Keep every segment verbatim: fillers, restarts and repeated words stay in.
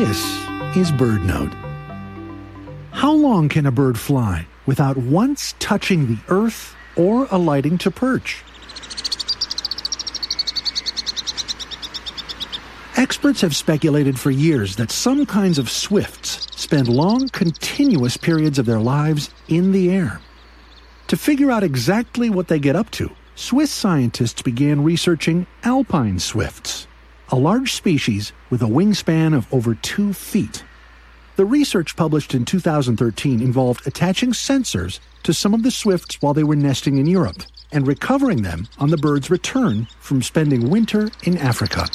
This is BirdNote. How long can a bird fly without once touching the earth or alighting to perch? Experts have speculated for years that some kinds of swifts spend long, continuous periods of their lives in the air. To figure out exactly what they get up to, Swiss scientists began researching alpine swifts, a large species with a wingspan of over two feet. The research published in two thousand thirteen involved attaching sensors to some of the swifts while they were nesting in Europe and recovering them on the bird's return from spending winter in Africa.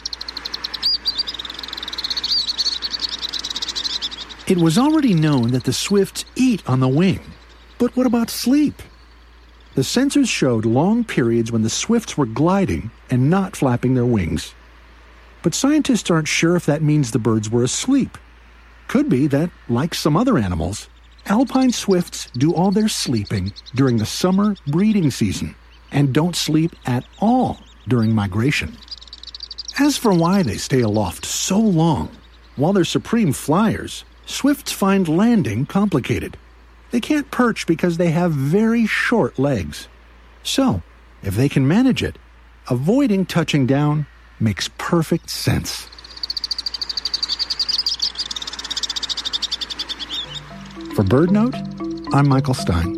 It was already known that the swifts eat on the wing, but what about sleep? The sensors showed long periods when the swifts were gliding and not flapping their wings. But scientists aren't sure if that means the birds were asleep. Could be that, like some other animals, alpine swifts do all their sleeping during the summer breeding season and don't sleep at all during migration. As for why they stay aloft so long, while they're supreme flyers, swifts find landing complicated. They can't perch because they have very short legs. So, if they can manage it, avoiding touching down makes perfect sense. For BirdNote, I'm Michael Stein.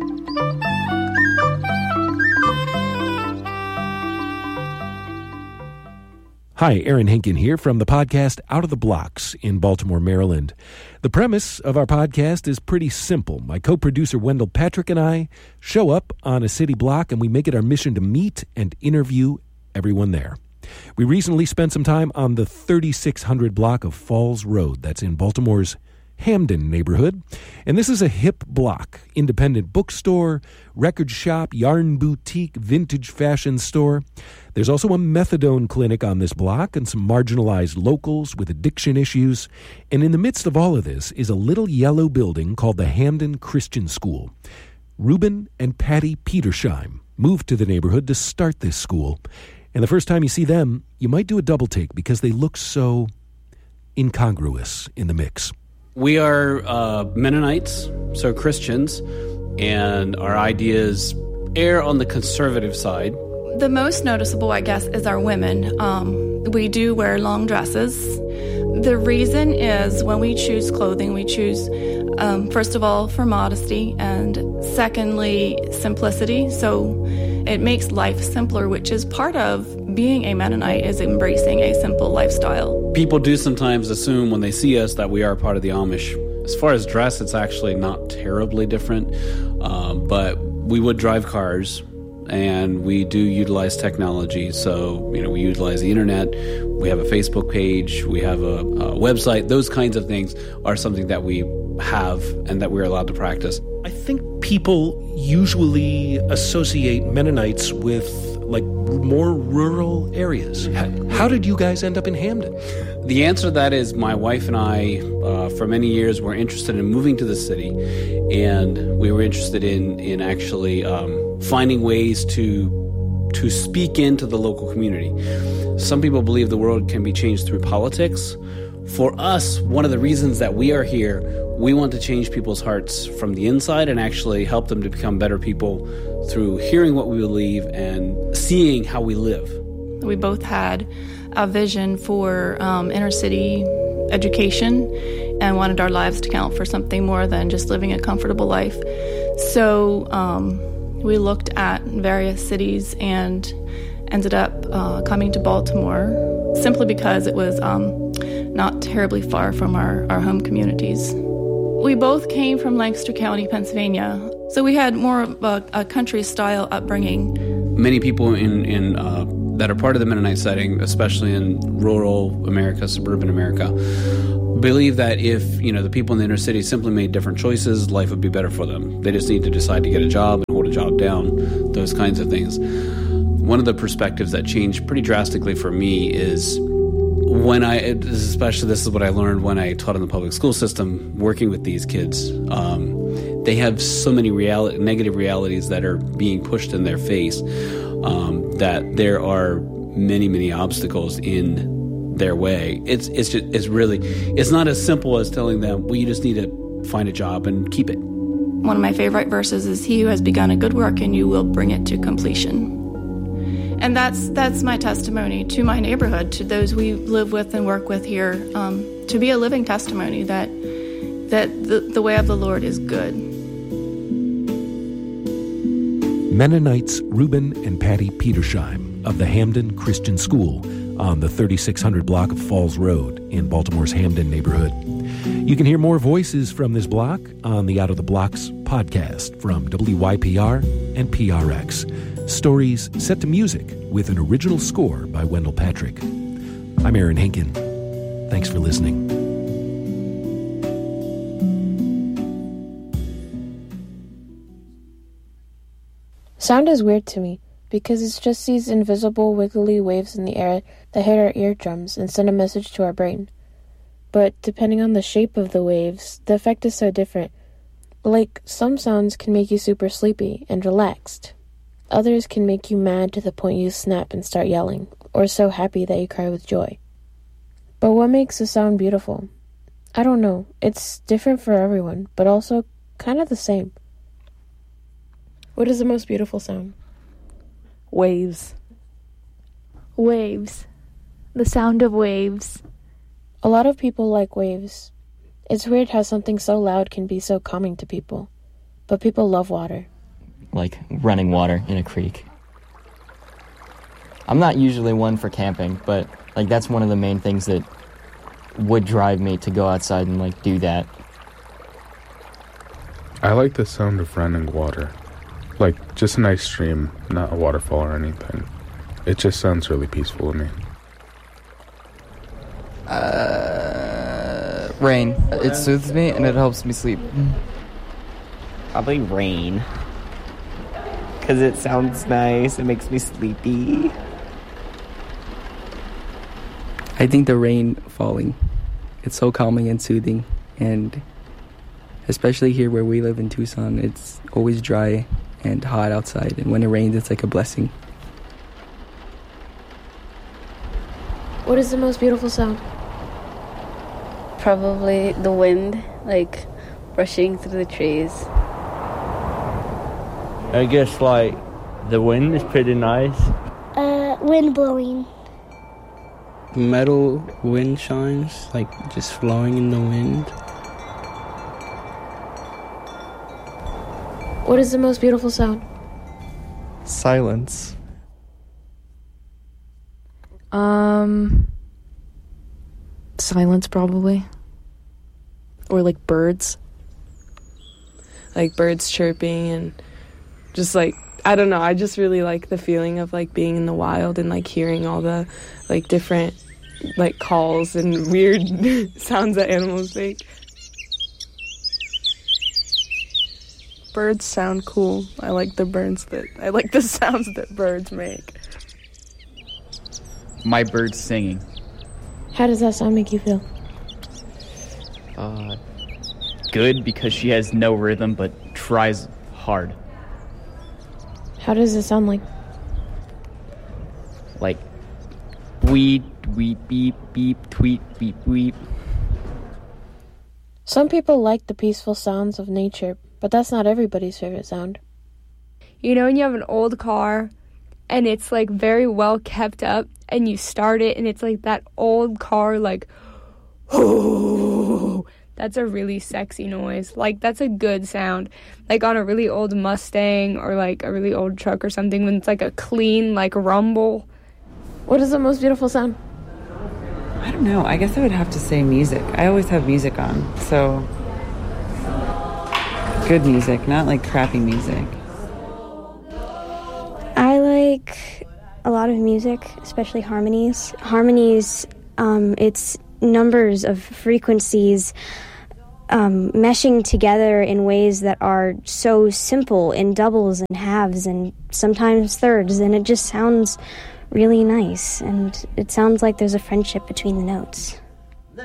Hi, Aaron Henkin here from the podcast Out of the Blocks in Baltimore, Maryland. The premise of our podcast is pretty simple. My co-producer Wendell Patrick and I show up on a city block and we make it our mission to meet and interview everyone there. We recently spent some time on the thirty-six hundred block of Falls Road that's in Baltimore's Hamden neighborhood. And this is a hip block, independent bookstore, record shop, yarn boutique, vintage fashion store. There's also a methadone clinic on this block and some marginalized locals with addiction issues. And in the midst of all of this is a little yellow building called the Hamden Christian School. Reuben and Patty Petersheim moved to the neighborhood to start this school. And the first time you see them, you might do a double take because they look so incongruous in the mix. We are uh, Mennonites, so Christians, and our ideas err on the conservative side. The most noticeable, I guess, is our women. Um, we do wear long dresses. The reason is when we choose clothing, we choose, um, first of all, for modesty, and secondly, simplicity. So it makes life simpler, which is part of being a Mennonite, is embracing a simple lifestyle. People do sometimes assume when they see us that we are part of the Amish. As far as dress, it's actually not terribly different, uh, but we would drive cars. And we do utilize technology. So, you know, we utilize the internet. We have a Facebook page. We have a, a website. Those kinds of things are something that we have and that we're allowed to practice. I think people usually associate Mennonites with, like, more rural areas. How, how did you guys end up in Hamden? The answer to that is my wife and I, uh, for many years, were interested in moving to the city. And we were interested in, in actually um, finding ways to to speak into the local community. Some people believe the world can be changed through politics. For us, one of the reasons that we are here, we want to change people's hearts from the inside and actually help them to become better people through hearing what we believe and seeing how we live. We both had a vision for um, inner city education and wanted our lives to count for something more than just living a comfortable life. So um, we looked at various cities and ended up uh, coming to Baltimore simply because it was um, not terribly far from our, our home communities. We both came from Lancaster County, Pennsylvania, so we had more of a, a country-style upbringing. Many people in, in uh, that are part of the Mennonite setting, especially in rural America, suburban America, believe that if, you know, the people in the inner city simply made different choices, life would be better for them. They just need to decide to get a job and hold a job down, those kinds of things. One of the perspectives that changed pretty drastically for me is when I, especially this is what I learned when I taught in the public school system, working with these kids. Um, they have so many reality, negative realities that are being pushed in their face, um, that there are many, many obstacles in their way. It's it's just it's really it's not as simple as telling them, well, you just need to find a job and keep it. One of my favorite verses is, "He who has begun a good work in you will bring it to completion." And that's that's my testimony to my neighborhood, to those we live with and work with here, um, to be a living testimony that that the, the way of the Lord is good. Mennonites Reuben and Patty Petersheim of the Hamden Christian School on the thirty-six hundred block of Falls Road in Baltimore's Hamden neighborhood. You can hear more voices from this block on the Out of the Blocks podcast from W Y P R and P R X. Stories set to music with an original score by Wendell Patrick. I'm Aaron Hinkin. Thanks for listening. Sound is weird to me because it's just these invisible wiggly waves in the air that hit our eardrums and send a message to our brain. But depending on the shape of the waves, the effect is so different. Like, some sounds can make you super sleepy and relaxed. Others can make you mad to the point you snap and start yelling, or so happy that you cry with joy. But what makes a sound beautiful? I don't know. It's different for everyone, but also kind of the same. What is the most beautiful sound? Waves. Waves. The sound of waves. A lot of people like waves. It's weird how something so loud can be so calming to people. But people love water. Like running water in a creek. I'm not usually one for camping, but like that's one of the main things that would drive me to go outside and like do that. I like the sound of running water. Like just a nice stream, not a waterfall or anything. It just sounds really peaceful to me. Uh, rain. It soothes me and it helps me sleep. Probably rain. Because it sounds nice, it makes me sleepy. I think the rain falling. It's so calming and soothing. And especially here where we live in Tucson, it's always dry and hot outside. And when it rains, it's like a blessing. What is the most beautiful sound? Probably the wind, like rushing through the trees. I guess, like, the wind is pretty nice. Uh, wind blowing. Metal wind chimes, like, just flowing in the wind. What is the most beautiful sound? Silence. Um... Silence, probably. Or, like, birds. Like, birds chirping and... Just like, I don't know, I just really like the feeling of like being in the wild and like hearing all the like different like calls and weird sounds that animals make. Birds sound cool. I like the birds that I like the sounds that birds make. My bird's singing. How does that sound make you feel? Uh, good, because she has no rhythm but tries hard. How does it sound like? Like, tweet, tweet, beep, beep, tweet, beep, beep. Some people like the peaceful sounds of nature, but that's not everybody's favorite sound. You know when you have an old car and it's like very well kept up and you start it and it's like that old car like, oh, that's a really sexy noise. Like, that's a good sound. Like, on a really old Mustang or, like, a really old truck or something, when it's, like, a clean, like, rumble. What is the most beautiful sound? I don't know. I guess I would have to say music. I always have music on, so... Good music, not, like, crappy music. I like a lot of music, especially harmonies. Harmonies, um, it's numbers of frequencies Um, meshing together in ways that are so simple in doubles and halves and sometimes thirds, and it just sounds really nice, and it sounds like there's a friendship between the notes.